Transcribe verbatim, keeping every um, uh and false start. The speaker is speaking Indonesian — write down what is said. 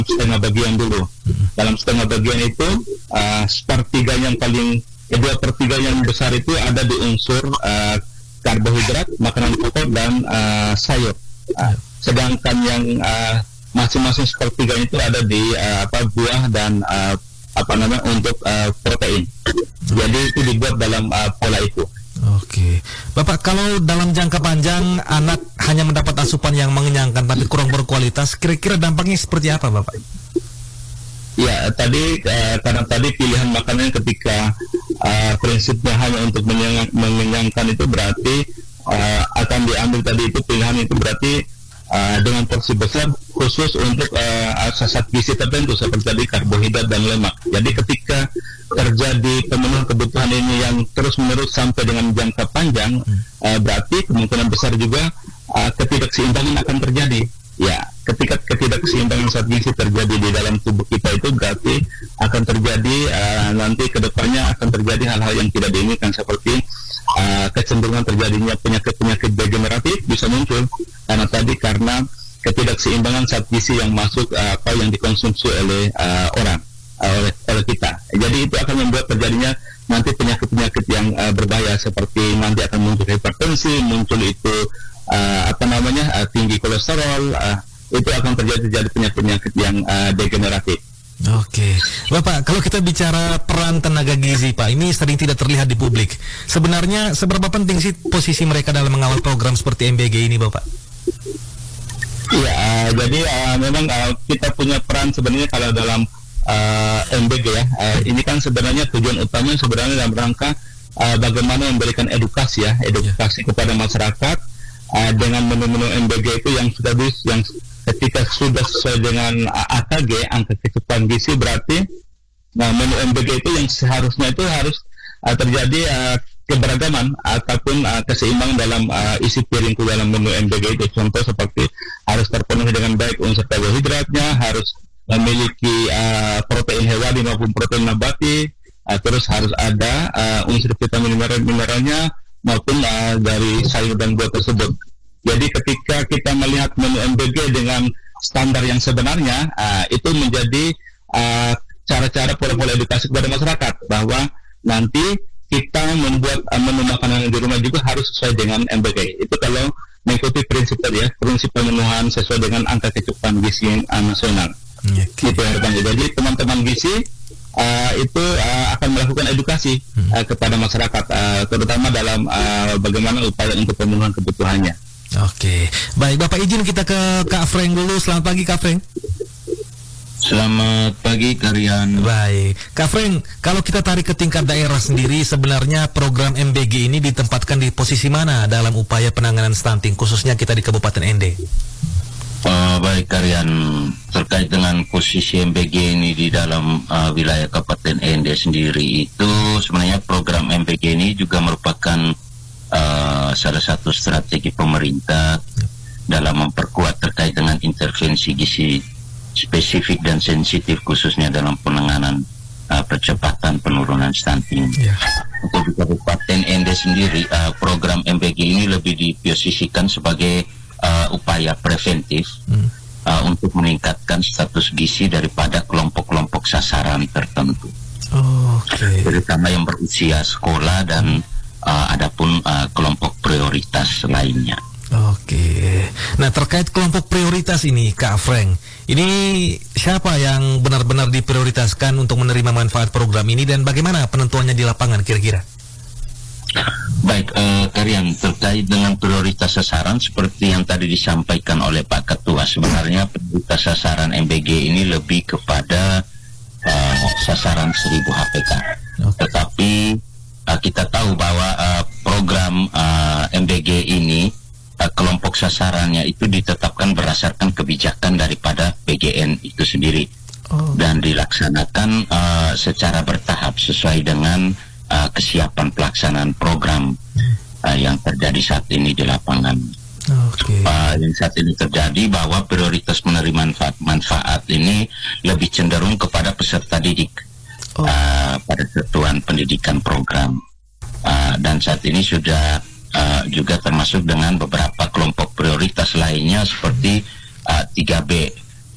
setengah bagian dulu. Dalam setengah bagian itu uh, sepertiga yang paling eh, dua per tiga yang besar itu ada di unsur uh, karbohidrat, makanan pokok dan uh, sayur. Uh, sedangkan yang uh, masing-masing sepertiga itu ada di uh, apa buah dan uh, apa namanya untuk uh, protein. Jadi itu dibuat dalam uh, pola itu. Oke, Bapak, kalau dalam jangka panjang anak hanya mendapat asupan yang mengenyangkan tapi kurang berkualitas, kira-kira dampaknya seperti apa, Bapak? Ya, tadi uh, karena tadi pilihan makanan ketika uh, prinsipnya hanya untuk mengenyang, mengenyangkan itu berarti uh, akan diambil tadi itu pilihan itu berarti uh, dengan porsi besar khusus untuk uh, zat gizi tertentu seperti tadi karbohidrat dan lemak. Jadi ketika terjadi pemenuhan kebutuhan ini yang terus-menerus sampai dengan jangka panjang, uh, berarti kemungkinan besar juga uh, ketidakseimbangan akan terjadi. Ya, ketika ketidakseimbangan zat gizi terjadi di dalam tubuh kita itu berarti akan terjadi uh, nanti kedepannya akan terjadi hal-hal yang tidak diinginkan seperti uh, kecenderungan terjadinya penyakit-penyakit degeneratif bisa muncul karena tadi karena ketidakseimbangan zat gizi yang masuk uh, apa yang dikonsumsi oleh uh, orang uh, oleh, oleh kita. Jadi itu akan membuat terjadinya nanti penyakit-penyakit yang uh, berbahaya seperti nanti akan muncul hipertensi, muncul itu uh, apa namanya uh, tinggi kolesterol, uh, itu akan terjadi terjadi penyakit-penyakit yang uh, degeneratif. Oke, Bapak, kalau kita bicara peran tenaga gizi, Pak, ini sering tidak terlihat di publik. Sebenarnya seberapa penting sih posisi mereka dalam mengawal program seperti M B G ini, Bapak? Ya, uh, jadi uh, memang uh, kita punya peran sebenarnya kalau dalam uh, M B G ya. Uh, ini kan sebenarnya tujuan utama sebenarnya dalam rangka uh, bagaimana memberikan edukasi ya, edukasi yeah. kepada masyarakat uh, dengan menu-menu M B G itu yang sudah bis, yang ketika sudah sesuai dengan uh, A K G, angka kecukupan gizi, berarti nah menu M B G itu yang seharusnya itu harus uh, terjadi uh, keberagaman ataupun uh, keseimbangan dalam uh, isi piring ke dalam menu M B G itu. Contoh seperti harus terpenuhi dengan baik unsur karbohidratnya, harus memiliki uh, protein hewani maupun protein nabati, uh, terus harus ada uh, unsur vitamin mineral-mineralnya maupun uh, dari sayur dan buah tersebut. Jadi ketika kita melihat menu M B G dengan standar yang sebenarnya, uh, itu menjadi uh, cara-cara pola-pola edukasi kepada masyarakat bahwa nanti kita membuat uh, menu makanan di rumah juga harus sesuai dengan M B G. Itu kalau mengikuti prinsip tadi ya, prinsip pemenuhan sesuai dengan angka kecukupan gizi uh, nasional. Okay. Itu harapannya. Jadi teman-teman gizi uh, itu uh, akan melakukan edukasi uh, kepada masyarakat, uh, terutama dalam uh, bagaimana upaya untuk pemenuhan kebutuhannya. Oke, baik, Bapak izin kita ke Kak Frank dulu. Selamat pagi, Kak Frank. Selamat pagi, Karian. Baik, Kak Frank, kalau kita tarik ke tingkat daerah sendiri, sebenarnya program M B G ini ditempatkan di posisi mana dalam upaya penanganan stunting, khususnya kita di Kabupaten N D? Uh, baik, Karian, terkait dengan posisi M B G ini di dalam uh, wilayah Kabupaten N D sendiri, itu sebenarnya program M B G ini juga merupakan uh, salah satu strategi pemerintah dalam memperkuat terkait dengan intervensi gizi spesifik dan sensitif khususnya dalam penanganan uh, percepatan penurunan stunting. Yeah. Untuk di Kabupaten N D sendiri, uh, program M B G ini lebih diposisikan sebagai uh, upaya preventif mm. uh, untuk meningkatkan status gizi daripada kelompok-kelompok sasaran tertentu. Oh, okay. Terutama yang berusia sekolah dan uh, adapun uh, kelompok prioritas lainnya. Oke, nah terkait kelompok prioritas ini, Kak Frank, ini siapa yang benar-benar diprioritaskan untuk menerima manfaat program ini dan bagaimana penentuannya di lapangan kira-kira? Baik, uh, Karian, terkait dengan prioritas sasaran seperti yang tadi disampaikan oleh Pak Ketua, sebenarnya prioritas sasaran M B G ini lebih kepada uh, sasaran seribu H P K. Okay. Tetapi uh, kita tahu bahwa uh, program uh, M B G ini kelompok sasarannya itu ditetapkan berdasarkan kebijakan daripada P G N itu sendiri. Oh. Dan dilaksanakan uh, secara bertahap sesuai dengan uh, kesiapan pelaksanaan program uh, yang terjadi saat ini di lapangan. Okay. Uh, yang saat ini terjadi bahwa prioritas menerima manfaat, manfaat ini lebih cenderung kepada peserta didik oh. uh, pada satuan pendidikan program. Uh, dan saat ini sudah Uh, juga termasuk dengan beberapa kelompok prioritas lainnya seperti uh, tiga B